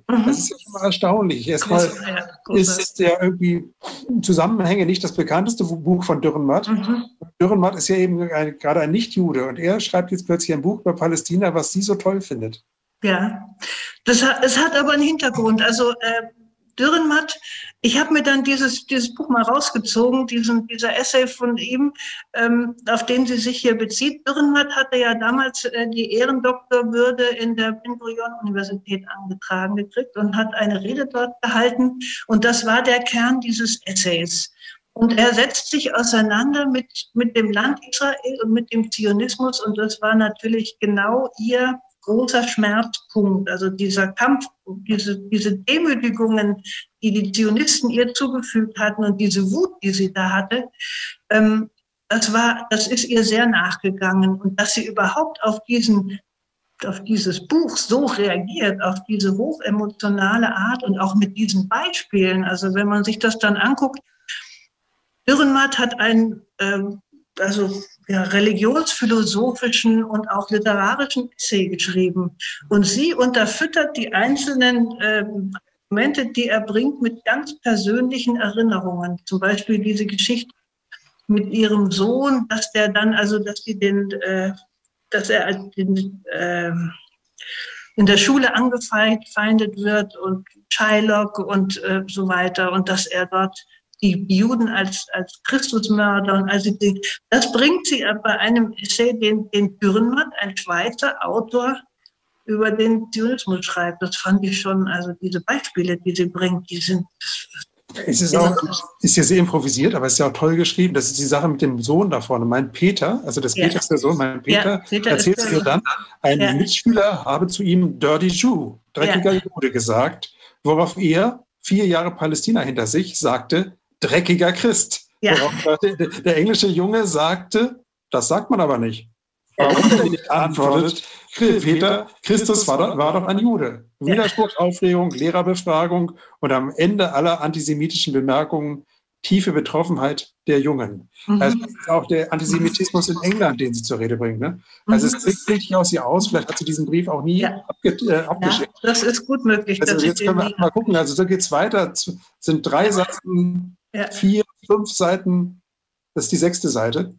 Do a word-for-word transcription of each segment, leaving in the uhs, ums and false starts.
Das ist ja schon mal erstaunlich. Erstmal ja, ist es ja irgendwie Zusammenhänge nicht das bekannteste Buch von Dürrenmatt. Mhm. Dürrenmatt ist ja eben ein, gerade ein Nicht-Jude und er schreibt jetzt plötzlich ein Buch über Palästina, was sie so toll findet. Ja, das hat, es hat aber einen Hintergrund. Also äh, Dürrenmatt, ich habe mir dann dieses, dieses Buch mal rausgezogen, diesen, dieser Essay von ihm, ähm, auf den sie sich hier bezieht. Dürrenmatt hatte ja damals äh, die Ehrendoktorwürde in der Ben-Gurion-Universität angetragen gekriegt und hat eine Rede dort gehalten. Und das war der Kern dieses Essays. Und er setzt sich auseinander mit, mit dem Land Israel und mit dem Zionismus. Und das war natürlich genau ihr großer Schmerzpunkt, also dieser Kampf, diese, diese Demütigungen, die die Zionisten ihr zugefügt hatten und diese Wut, die sie da hatte, ähm, das war, das ist ihr sehr nachgegangen. Und dass sie überhaupt auf diesen, auf dieses Buch so reagiert, auf diese hochemotionale Art und auch mit diesen Beispielen, also wenn man sich das dann anguckt, Dürrenmatt hat ein, ähm, also ja, religionsphilosophischen und auch literarischen Essay geschrieben. Und sie unterfüttert die einzelnen äh, Argumente, die er bringt, mit ganz persönlichen Erinnerungen. Zum Beispiel diese Geschichte mit ihrem Sohn, dass der dann, also dass die den, äh, dass er den, äh, in der Schule angefeindet wird und Shylock und äh, so weiter und dass er dort die Juden als, als Christusmörder und also die, das bringt sie bei einem Essay, den, den Dürrenmatt, ein Schweizer Autor, über den Zionismus schreibt. Das fand ich schon, also diese Beispiele, die sie bringt, die sind... Es ist, auch, ist ja sehr improvisiert, aber es ist ja auch toll geschrieben. Das ist die Sache mit dem Sohn da vorne. Mein Peter, also das Ja. Peter ist der Sohn, mein Peter, Ja, Peter erzählt ist mir dann, ein Ja. Mitschüler habe zu ihm Dirty Jew, dreckiger Ja. Jude gesagt, worauf er, vier Jahre Palästina hinter sich, sagte, dreckiger Christ. Ja. Worauf der, der englische Junge sagte, das sagt man aber nicht. Warum er nicht antwortet, Peter, Christus war doch, war doch ein Jude. Widerspruch, Aufregung, Lehrerbefragung und am Ende aller antisemitischen Bemerkungen tiefe Betroffenheit der Jungen. Mhm. Also das ist auch der Antisemitismus in England, den sie zur Rede bringt. Ne? Also es sieht richtig aus sie aus. Vielleicht hat sie diesen Brief auch nie Ja. abge äh, abgeschickt. Ja, das ist gut möglich. Also dass jetzt ich können den wir mal gucken. Also so geht es weiter. Es sind drei Seiten, Ja. vier, fünf Seiten. Das ist die sechste Seite.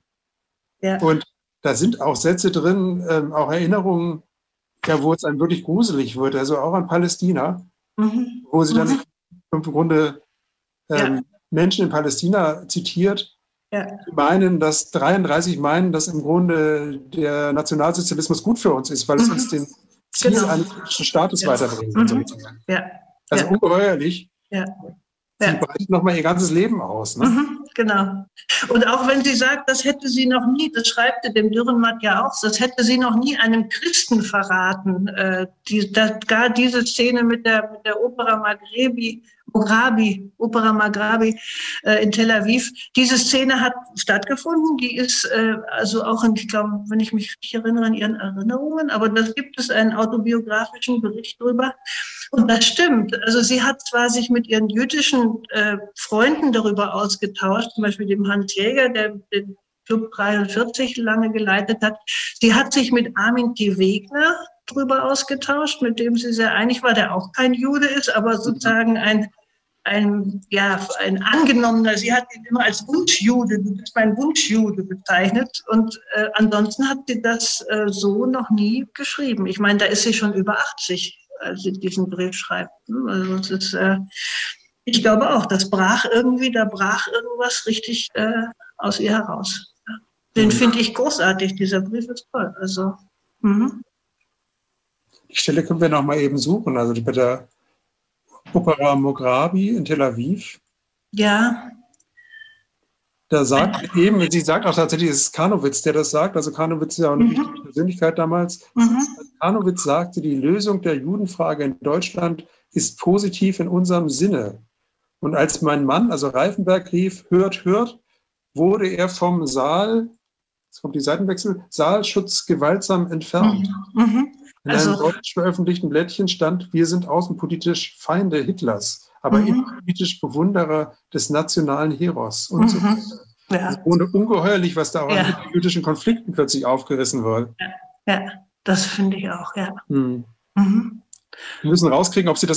Ja. Und da sind auch Sätze drin, ähm, auch Erinnerungen, ja, wo es einem wirklich gruselig wird, also auch an Palästina, Mhm. wo sie dann Mhm. im Grunde ähm, Ja. Menschen in Palästina zitiert, Ja. die meinen, dass dreiunddreißig meinen, dass im Grunde der Nationalsozialismus gut für uns ist, weil es Mhm. uns den Ziel Genau. eines politischen Staates Ja. weiterbringt. Mhm. sozusagen. Ja. Also Ja. ungeheuerlich. Ja. Sie Ja. breitet nochmal ihr ganzes Leben aus. Ne? Mhm, genau. Und auch wenn sie sagt, das hätte sie noch nie, das schreibt sie dem Dürrenmatt ja auch, das hätte sie noch nie einem Christen verraten. Äh, die, das, gar diese Szene mit der, mit der Opera Maghrebi, Mograbi, Opera Maghrabi äh, in Tel Aviv, diese Szene hat stattgefunden. Die ist äh, also auch, in, ich glaube, wenn ich mich richtig erinnere, in ihren Erinnerungen, aber da gibt es einen autobiografischen Bericht drüber. Und das stimmt. Also sie hat zwar sich mit ihren jüdischen äh, Freunden darüber ausgetauscht, zum Beispiel dem Hans Jäger, der den Club dreiundvierzig lange geleitet hat. Sie hat sich mit Armin T. Wegner darüber ausgetauscht, mit dem sie sehr einig war, der auch kein Jude ist, aber sozusagen ein, ein, ja, ein angenommener, sie hat ihn immer als Wunschjude, du bist mein Wunschjude bezeichnet. Und äh, ansonsten hat sie das äh, so noch nie geschrieben. Ich meine, da ist sie schon über achtzig. Als sie diesen Brief schreibt. Also es ist, äh, ich glaube auch, das brach irgendwie, da brach irgendwas richtig äh, aus ihr heraus. Den finde ich großartig, dieser Brief ist toll. Also, mhm. Die Stelle können wir noch mal eben suchen, also bei der Opera Moghrabi in Tel Aviv. Ja. Da sagt eben, sie sagt auch tatsächlich, es ist Karnowitz, der das sagt. Also Karnowitz ist ja auch eine Mhm. wichtige Persönlichkeit damals. Mhm. Karnowitz sagte, die Lösung der Judenfrage in Deutschland ist positiv in unserem Sinne. Und als mein Mann, also Reifenberg, rief, hört, hört, wurde er vom Saal, jetzt kommt die Seitenwechsel, Saalschutz gewaltsam entfernt. Mhm. Mhm. In Also, einem deutsch veröffentlichten Blättchen stand, wir sind außenpolitisch Feinde Hitlers, aber Mhm. innenpolitisch Bewunderer des nationalen Heros. Und so Mhm. weiter. ja. Das ist ungeheuerlich, was da auch Ja. an jüdischen Konflikten plötzlich aufgerissen wird. ja, das finde ich auch, ja. Hm. Mhm. Wir müssen rauskriegen, ob sie das